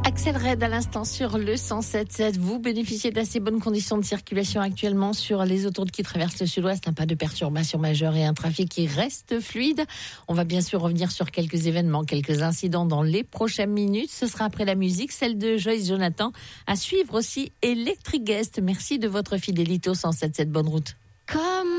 Axel Red à l'instant sur le 107.7. Vous bénéficiez d'assez bonnes conditions de circulation actuellement sur les autoroutes qui traversent le sud-ouest. Pas de perturbations majeures et un trafic qui reste fluide. On va bien sûr revenir sur quelques événements, quelques incidents dans les prochaines minutes. Ce sera après la musique, celle de Joyce Jonathan. À suivre aussi Electric Guest. Merci de votre fidélité au 107.7. Bonne route.